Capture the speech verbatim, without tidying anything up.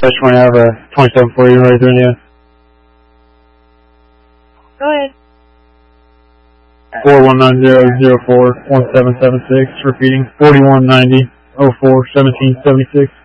Just want to have a twenty-seven for you right there, yeah. Go ahead. four one nine zero zero four one seven seven six, repeating forty-one ninety oh four seventeen seventy-six.